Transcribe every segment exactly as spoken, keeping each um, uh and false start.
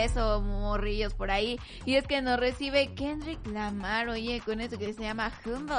eso, morrillos por ahí. Y es que nos recibe Kendrick Lamar, oye, con esto que se llama Humble.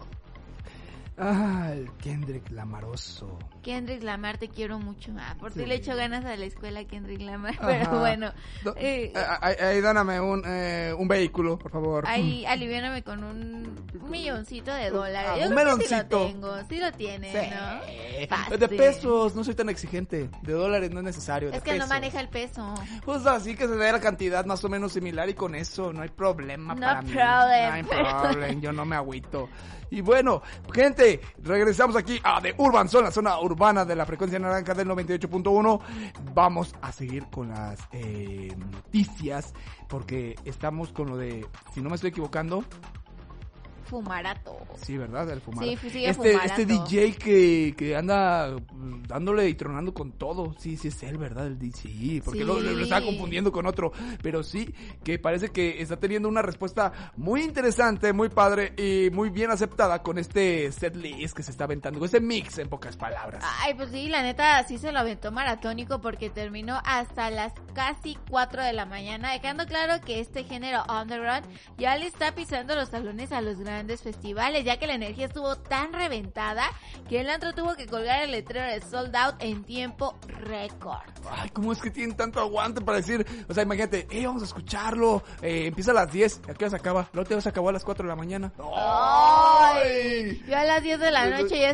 Ah, el Kendrick Lamaroso. Kendrick Lamar, te quiero mucho. Ah, por ti Sí. le echo ganas a la escuela, Kendrick Lamar. Ajá. Pero bueno. Do- Eh, eh, ahí, ahí dáname un, eh, un vehículo, por favor. ahí, aliviáname con un, un milloncito de dólares. Ah, Yo un creo que sí meloncito. lo tengo. Sí lo tiene, Sí. ¿no? Fácil. De pesos, no soy tan exigente. De dólares no es necesario. de Es que no pesos. maneja el peso. Pues así que se dé la cantidad más o menos similar y con eso no hay problema No para mí. problem. No hay problem, yo no me agüito. Y bueno, gente, regresamos aquí a The Urban Zone, la zona urbana de la frecuencia naranja del noventa y ocho punto uno. Vamos a seguir con las eh, noticias porque estamos con lo de, si no me estoy equivocando, Fumarato. sí, ¿verdad? El fumar. Sí, sigue este, fumarato. este D J que, que anda mm, dándole y tronando con todo. Sí, sí es él, ¿verdad? El D J. Sí, porque Sí. lo, lo estaba confundiendo con otro. Pero sí, que parece que está teniendo una respuesta muy interesante, muy padre y muy bien aceptada con este set list que se está aventando. Con este mix, en pocas palabras. Ay, pues sí, la neta sí se lo aventó maratónico porque terminó hasta las casi cuatro de la mañana, dejando claro que este género underground ya le está pisando los talones a los grandes festivales, ya que la energía estuvo tan reventada que el antro tuvo que colgar el letrero de sold out en tiempo récord. Ay, ¿cómo es que tienen tanto aguante para decir? O sea, imagínate, eh, vamos a escucharlo. Eh, empieza a las diez, ¿a qué hora se acaba? La última vez se acabó a las cuatro de la mañana. ¡Ay! Yo a las diez de la noche ya